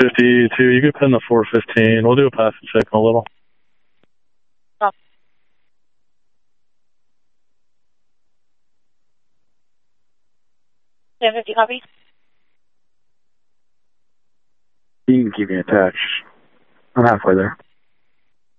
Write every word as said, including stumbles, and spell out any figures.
fifty-two, you could pin the four fifteen. We'll do a passive check in a little. Oh. ten fifty, copy. You can keep me attached. I'm halfway there.